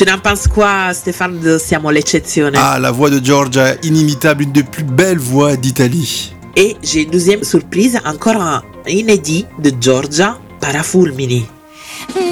Tu n'en penses quoi, Stéphane? Siamo l'eccezione. Ah, la voix de Giorgia, inimitable, une des plus belles voix d'Italie. Et j'ai une deuxième surprise, encore un inédit de Giorgia, Parafulmini.